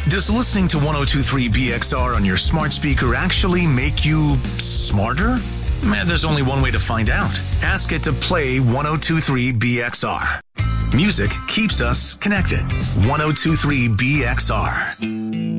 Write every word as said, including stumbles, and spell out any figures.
Does listening to one oh two point three B X R on your smart speaker actually make you smarter? Man, there's only one way to find out. Ask it to play one oh two point three B X R. Music keeps us connected. one oh two point three B X R.